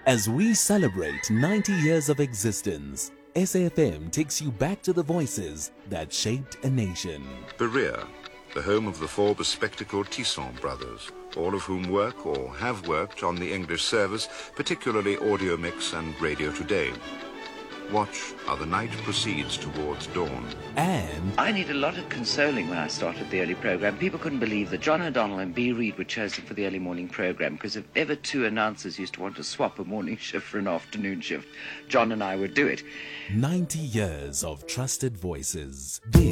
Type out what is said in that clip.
As we celebrate 90 years of existence, SAFM takes you back to the voices that shaped a nation. Berea, the home of the four bespectacled Tisson brothers, all of whom work or have worked on the English service, particularly Audio Mix and Radio Today. Watch how the night proceeds towards dawn. And I need a lot of consoling when I started the early program. People couldn't believe that John O'Donnell and B. Reid were chosen for the early morning program, because if ever two announcers used to want to swap a morning shift for an afternoon shift, John and I would do it. 90 years of trusted voices.